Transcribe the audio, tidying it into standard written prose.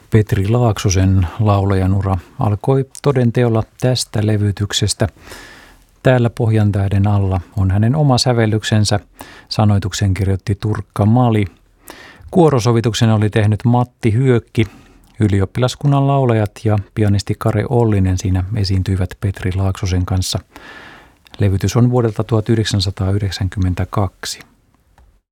Petri Laaksosen laulajanura alkoi todenteolla tästä levytyksestä. Täällä Pohjantähden alla on hänen oma sävellyksensä. Sanoituksen kirjoitti Turkka Mali. Kuorosovituksen oli tehnyt Matti Hyökki. Ylioppilaskunnan laulajat ja pianisti Kare Ollinen siinä esiintyivät Petri Laaksosen kanssa. Levytys on vuodelta 1992.